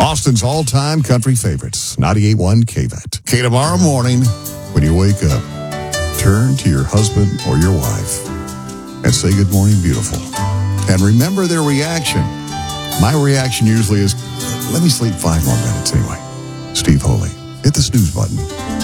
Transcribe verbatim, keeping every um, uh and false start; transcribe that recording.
Austin's all-time country favorites, ninety-eight point one K V A T. Okay, tomorrow morning, when you wake up, turn to your husband or your wife and say, good morning, beautiful. And remember their reaction. My reaction usually is, let me sleep five more minutes anyway. Steve Holy, hit the snooze button.